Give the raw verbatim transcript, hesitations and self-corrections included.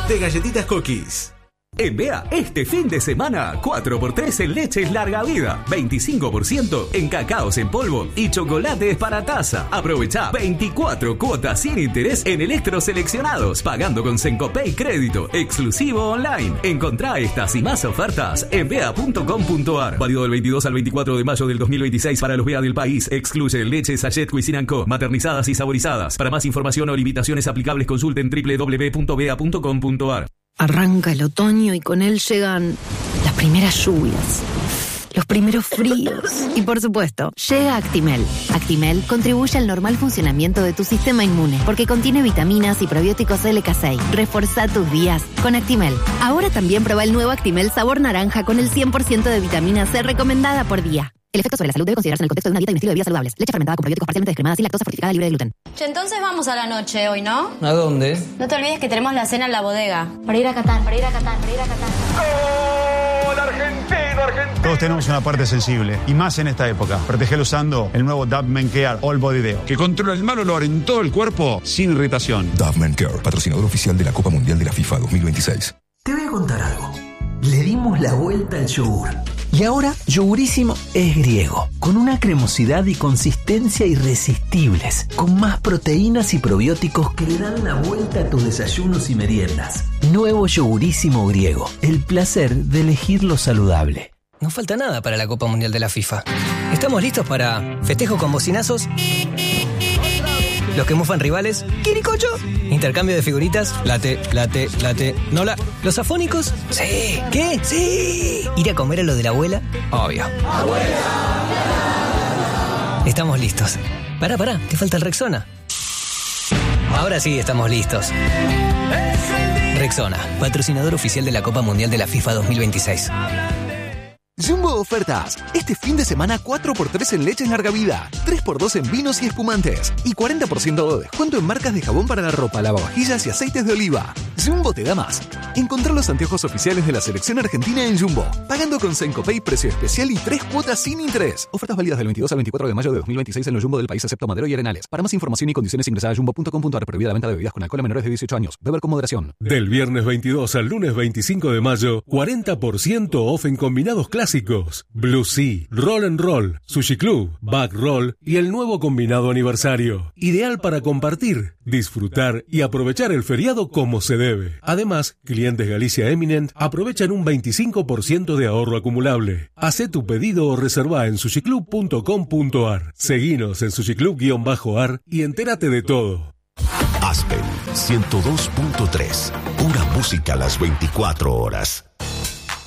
de galletitas Cookies. En Bea, este fin de semana, cuatro por tres en leches larga vida, veinticinco por ciento en cacaos en polvo y chocolates para taza. Aprovecha veinticuatro cuotas sin interés en electros seleccionados, pagando con Sencopay Crédito, exclusivo online. Encontrá estas y más ofertas en bea punto com punto ar. Válido del veintidós al veinticuatro de mayo del dos mil veintiséis para los Bea del país. Excluye leches Sachet Cuisine and Co, maternizadas y saborizadas. Para más información o limitaciones aplicables, consulten doble u doble u doble u punto bea punto com punto ar. Arranca el otoño y con él llegan las primeras lluvias, los primeros fríos y, por supuesto, llega Actimel. Actimel contribuye al normal funcionamiento de tu sistema inmune porque contiene vitaminas y probióticos L K seis. Reforzá tus días con Actimel. Ahora también prueba el nuevo Actimel sabor naranja con el cien por ciento de vitamina C recomendada por día. El efecto sobre la salud debe considerarse en el contexto de una dieta y un estilo de vida saludables. Leche fermentada con probióticos parcialmente descremadas y lactosa fortificada libre de gluten. Che, entonces vamos a la noche hoy, ¿no? ¿A dónde? No te olvides que tenemos la cena en la bodega. Para ir a Qatar, para ir a Qatar, para ir a Qatar. ¡Gol argentino, argentino! Todos tenemos una parte sensible, y más en esta época. Protegelo usando el nuevo Dove Men Care All Body Deo, que controla el mal olor en todo el cuerpo sin irritación. Dove Men Care, patrocinador oficial de la Copa Mundial de la FIFA dos mil veintiséis. Te voy a contar algo. Le dimos la vuelta al yogur. Y ahora, Yogurísimo es griego, con una cremosidad y consistencia irresistibles, con más proteínas y probióticos que le dan la vuelta a tus desayunos y meriendas. Nuevo Yogurísimo griego, el placer de elegir lo saludable. No falta nada para la Copa Mundial de la FIFA. ¿Estamos listos para festejo con bocinazos? Los que mufan rivales, ¿quiricocho? Intercambio de figuritas, late, late, late, no la... ¿Los afónicos? Sí. ¿Qué? Sí. ¿Ir a comer a lo de la abuela? Obvio. ¡Abuela! Estamos listos. Pará, pará, te falta el Rexona. Ahora sí estamos listos. Rexona, patrocinador oficial de la Copa Mundial de la FIFA dos mil veintiséis. Jumbo Ofertas. Este fin de semana cuatro por tres en leches larga vida, tres por dos en vinos y espumantes y cuarenta por ciento de descuento en marcas de jabón para la ropa, lavavajillas y aceites de oliva. Jumbo te da más. Encontrá los anteojos oficiales de la selección argentina en Jumbo, pagando con Sencopay precio especial y tres cuotas sin interés. Ofertas válidas del veintidós al veinticuatro de mayo de dos mil veintiséis en los Jumbo del país excepto Madero y Arenales. Para más información y condiciones ingresá a jumbo punto com punto ar. Prohibida la venta de bebidas con alcohol a menores de dieciocho años. Beber con moderación. Del viernes veintidós al lunes veinticinco de mayo, cuarenta por ciento off en combinados clásicos. Blue Sea, Roll and Roll, Sushi Club, Back Roll y el nuevo combinado aniversario. Ideal para compartir, disfrutar y aprovechar el feriado como se debe. Además, clientes Galicia Eminent aprovechan un veinticinco por ciento de ahorro acumulable. Hacé tu pedido o reserva en sushi club punto com punto ar. Seguinos en sushiclub-ar y entérate de todo. Aspen ciento dos punto tres. Pura música a las veinticuatro horas.